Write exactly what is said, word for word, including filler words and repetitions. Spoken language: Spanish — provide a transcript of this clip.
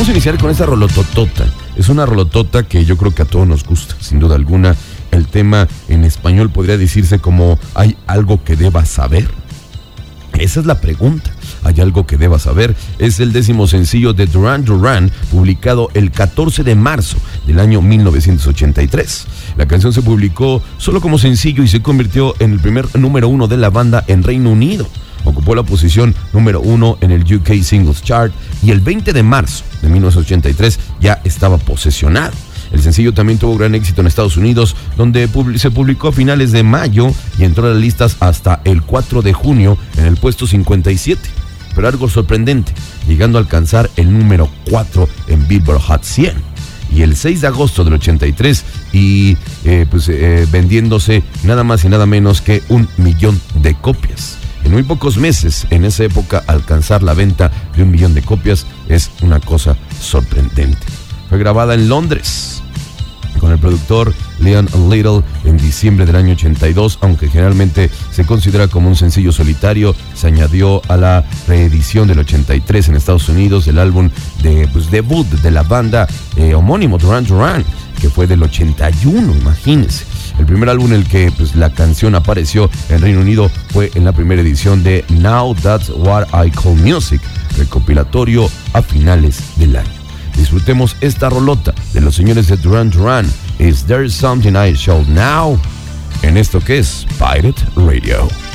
a iniciar con esta rolototota. Es una rolotota que yo creo que a todos nos gusta, sin duda alguna. El tema en español podría decirse como ¿hay algo que debas saber? Esa es la pregunta. ¿Hay algo que debas saber? Es el décimo sencillo de Duran Duran, publicado el catorce de marzo del año mil novecientos ochenta y tres. La canción se publicó solo como sencillo y se convirtió en el primer número uno de la banda en Reino Unido. Ocupó la posición número uno en el U K Singles Chart y el veinte de marzo de mil novecientos ochenta y tres ya estaba posesionado. El sencillo también tuvo gran éxito en Estados Unidos, donde se publicó a finales de mayo y entró a las listas hasta el cuatro de junio en el puesto cincuenta y siete. Pero algo sorprendente, llegando a alcanzar el número cuatro en Billboard Hot cien. Y el seis de agosto del ochenta y tres, y eh, pues, eh, vendiéndose nada más y nada menos que un millón de copias. En muy pocos meses, en esa época, alcanzar la venta de un millón de copias es una cosa sorprendente. Fue grabada en Londres con el productor Leon Little en diciembre del año ochenta y dos, aunque generalmente se considera como un sencillo solitario. Se añadió a la reedición del ochenta y tres en Estados Unidos del álbum de pues, debut de la banda eh, homónimo Duran Duran, que fue del ochenta y uno, imagínense. El primer álbum en el que pues, la canción apareció en Reino Unido fue en la primera edición de Now That's What I Call Music, recopilatorio a finales del año. Disfrutemos esta rolota de los señores de Duran Duran. Is There Something I Should Know? En esto que es Pirate Radio.